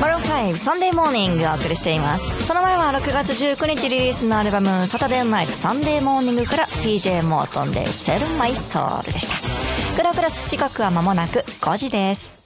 マロン5サンデーモーニングをお送りしています。その前は6月19日リリースのアルバムサタデーナイトサンデーモーニングから PJ モートンでセルマイソールでした。クラクラス時刻は間もなく5時です。